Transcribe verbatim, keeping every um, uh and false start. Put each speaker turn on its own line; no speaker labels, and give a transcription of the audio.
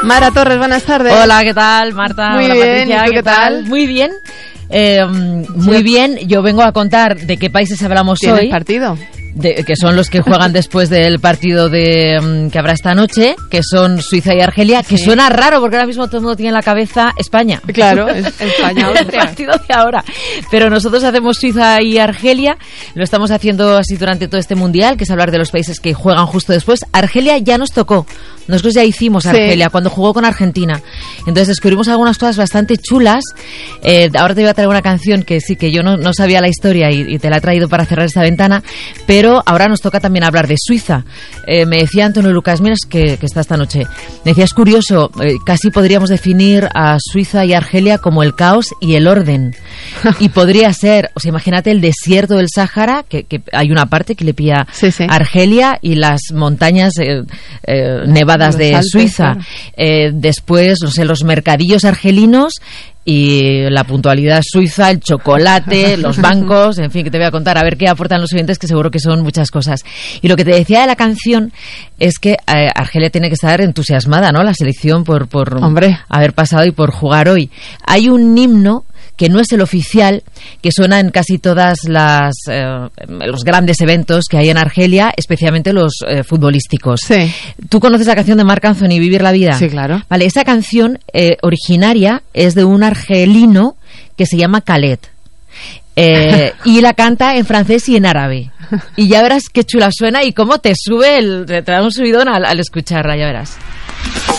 Mara Torres, buenas tardes.
Hola, ¿qué tal, Marta?
Muy
Hola,
bien,
Patricia,
¿y tú
¿qué
qué tal?
tal? Muy bien. Eh, muy bien, yo vengo a contar de qué países hablamos
¿Tienes
hoy.
partido?
De, que son los que juegan después del partido de um, que habrá esta noche, que son Suiza y Argelia, que
sí.
Suena raro porque ahora mismo todo el mundo tiene en la cabeza España.
Claro, es España.
El partido de ahora. Pero nosotros hacemos Suiza y Argelia, lo estamos haciendo así durante todo este mundial, que es hablar de los países que juegan justo después. Argelia ya nos tocó. Nosotros ya hicimos Argelia sí. cuando jugó con Argentina. Entonces descubrimos algunas cosas bastante chulas. Eh, ahora te voy a traer una canción que sí, que yo no, no sabía la historia y, y te la he traído para cerrar esta ventana, pero ahora nos toca también hablar de Suiza. Eh, me decía Antonio Lucas Miras, que, que está esta noche, me decía, es curioso, eh, casi podríamos definir a Suiza y Argelia como el caos y el orden. Y podría ser, o sea, imagínate el desierto del Sáhara, que, que hay una parte que le pilla
sí, sí.
Argelia, y las montañas eh, eh, nevadas los de Alpes, Suiza. Claro. Eh, después, no sé, los mercadillos argelinos y la puntualidad suiza, el chocolate, los bancos, en fin, que te voy a contar, a ver qué aportan los oyentes, que seguro que son muchas cosas. Y lo que te decía de la canción es que eh, Argelia tiene que estar entusiasmada, ¿no? La selección por, por
Hombre.
haber pasado y por jugar hoy. Hay un himno que no es el oficial, que suena en casi todas las eh, los grandes eventos que hay en Argelia, especialmente los eh, futbolísticos.
Sí.
¿Tú conoces la canción de Marc Anthony, Vivir la vida?
Sí, claro.
Vale, esa canción eh, originaria es de un argelino que se llama Khaled. Eh, y la canta en francés y en árabe. Y ya verás qué chula suena y cómo te sube el... te da un subidón al, al escucharla, ya verás.